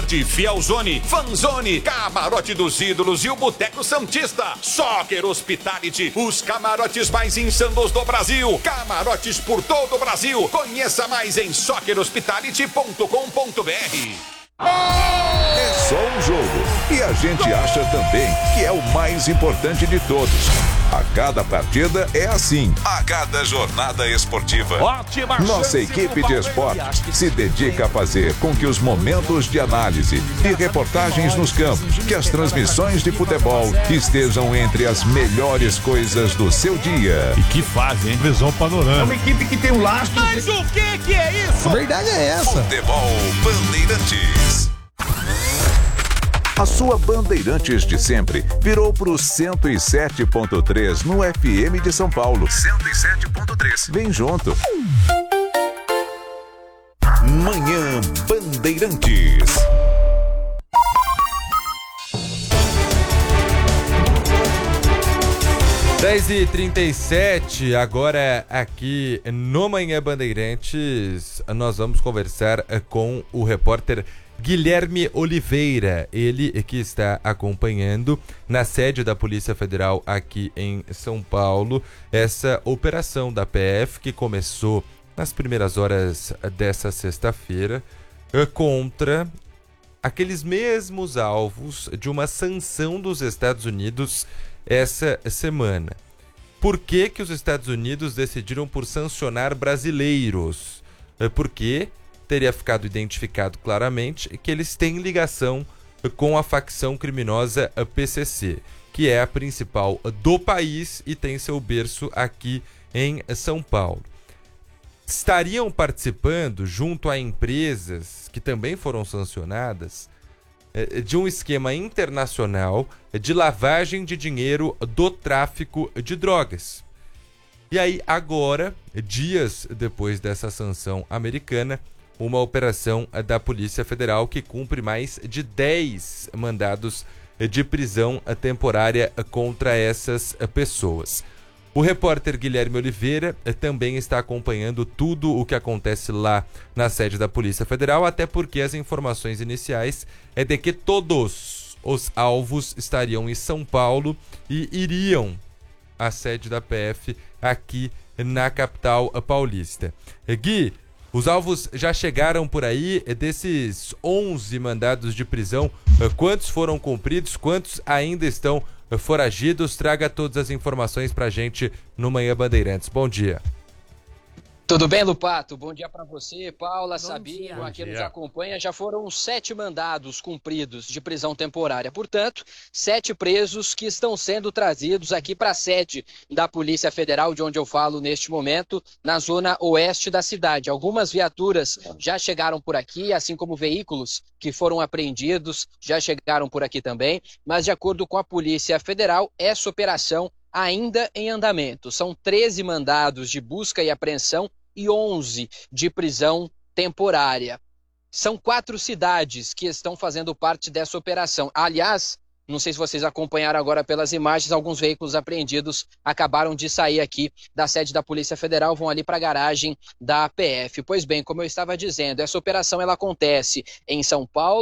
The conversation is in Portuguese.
Camarote Fielzone, Fanzone, Camarote dos Ídolos e o Boteco Santista. Soccer Hospitality, os camarotes mais insanos do Brasil. Camarotes por todo o Brasil. Conheça mais em soccerhospitality.com.br. É só um jogo e a gente acha também que é o mais importante de todos. A cada partida é assim, a cada jornada esportiva. Ótima Nossa equipe de esportes se dedica a fazer com que os momentos de análise e reportagens nos campos, que as transmissões de futebol estejam entre as melhores coisas do seu dia. E que fase, hein? Visão panorâmica. É uma equipe que tem um lastro. Mas o que é isso? A verdade é essa. Futebol Bandeirantes. A sua Bandeirantes de sempre virou pro 107.3 no FM de São Paulo. 107.3. Vem junto. Manhã Bandeirantes. Dez e 37, agora aqui no Manhã Bandeirantes, nós vamos conversar com o repórter Guilherme Oliveira, ele que está acompanhando na sede da Polícia Federal aqui em São Paulo essa operação da PF que começou nas primeiras horas dessa sexta-feira contra aqueles mesmos alvos de uma sanção dos Estados Unidos essa semana. Por que que os Estados Unidos decidiram por sancionar brasileiros? Porque teria ficado identificado claramente que eles têm ligação com a facção criminosa PCC, que é a principal do país e tem seu berço aqui em São Paulo. Estariam participando, junto a empresas que também foram sancionadas, de um esquema internacional de lavagem de dinheiro do tráfico de drogas. E aí, agora, dias depois dessa sanção americana, uma operação da Polícia Federal que cumpre mais de 10 mandados de prisão temporária contra essas pessoas. O repórter Guilherme Oliveira também está acompanhando tudo o que acontece lá na sede da Polícia Federal, até porque as informações iniciais é de que todos os alvos estariam em São Paulo e iriam à sede da PF aqui na capital paulista. Gui, os alvos já chegaram por aí, desses 11 mandados de prisão, quantos foram cumpridos, quantos ainda estão foragidos? Traga todas as informações pra gente no Manhã Bandeirantes. Bom dia. Tudo bem, Lupato? Bom dia para você, Paula, Sabino, a quem nos acompanha. Já foram 7 mandados cumpridos de prisão temporária. Portanto, 7 presos que estão sendo trazidos aqui para a sede da Polícia Federal, de onde eu falo neste momento, na zona oeste da cidade. Algumas viaturas já chegaram por aqui, assim como veículos que foram apreendidos já chegaram por aqui também. Mas, de acordo com a Polícia Federal, essa operação ainda em andamento. São 13 mandados de busca e apreensão e 11 de prisão temporária. São 4 cidades que estão fazendo parte dessa operação. Aliás, não sei se vocês acompanharam agora pelas imagens, alguns veículos apreendidos acabaram de sair aqui da sede da Polícia Federal, vão ali para a garagem da PF. Pois bem, como eu estava dizendo, essa operação ela acontece em São Paulo,